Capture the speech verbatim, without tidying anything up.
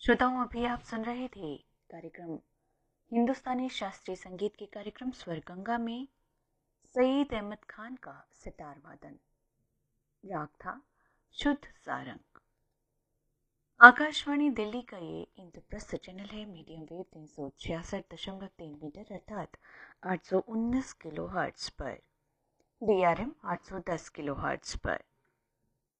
श्रोताओं, अभी आप सुन रहे थे कार्यक्रम हिंदुस्तानी शास्त्रीय संगीत के कार्यक्रम स्वर गंगा में सईद अहमद खान का सितार वादन। राग था शुद्ध सारंग। आकाशवाणी दिल्ली का ये इंद्रप्रस्थ चैनल है। मीडियम वेव तीन सौ छियासठ दशमलव तीन मीटर अर्थात आठ सौ उन्नीस किलो हर्ट्ज पर, डी आर एम आठ सौ दस किलो हर्ट्ज पर।